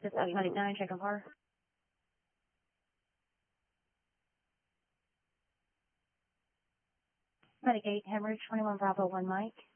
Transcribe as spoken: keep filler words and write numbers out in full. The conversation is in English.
This is Medic nine, check on car. Medic eight, hemorrhage, twenty-one Bravo one Mike.